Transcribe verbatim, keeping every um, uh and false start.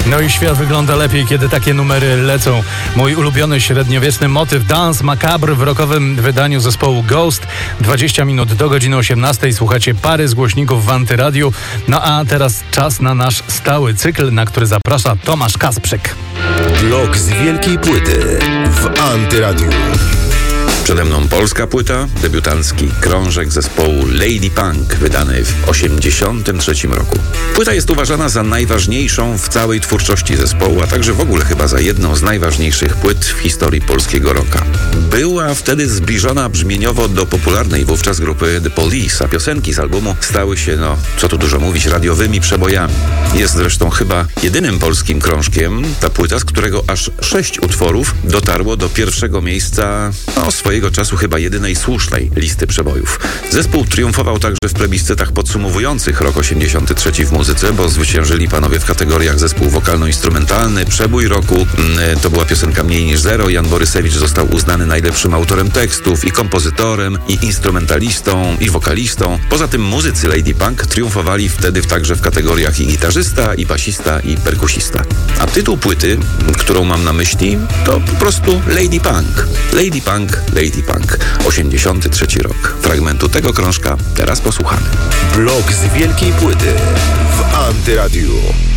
No i świat wygląda lepiej, kiedy takie numery lecą. Mój ulubiony średniowieczny motyw Dance Macabre w rockowym wydaniu zespołu Ghost. dwadzieścia minut do godziny osiemnastej. Słuchacie pary z głośników w Antyradiu. No a teraz czas na nasz stały cykl, na który zaprasza Tomasz Kasprzyk. Blok z wielkiej płyty w Antyradiu. Przede mną polska płyta, debiutancki krążek zespołu Lady Punk, wydany w osiemdziesiątym trzecim roku. Płyta jest uważana za najważniejszą w całej twórczości zespołu, a także w ogóle chyba za jedną z najważniejszych płyt w historii polskiego rocka. Była wtedy zbliżona brzmieniowo do popularnej wówczas grupy The Police, a piosenki z albumu stały się, no co tu dużo mówić, radiowymi przebojami. Jest zresztą chyba jedynym polskim krążkiem ta płyta, z którego aż sześć utworów dotarło do pierwszego miejsca, no swojego czasu chyba jedynej słusznej listy przebojów. Zespół triumfował także w plebiscytach podsumowujących rok osiemdziesiąty trzeci w muzyce, bo zwyciężyli panowie w kategoriach zespół wokalno-instrumentalny, przebój roku, to była piosenka Mniej niż zero. Jan Borysewicz został uznany najlepszym autorem tekstów i kompozytorem, i instrumentalistą, i wokalistą. Poza tym muzycy Lady Punk triumfowali wtedy także w kategoriach i gitarzysta, i basista, i perkusista. A tytuł płyty, którą mam na myśli, to po prostu Lady Punk. Lady Punk, Lady Punk. osiemdziesiąty trzeci rok. Fragmentu tego krążka teraz posłuchamy. Blok z wielkiej płyty w Antyradiu.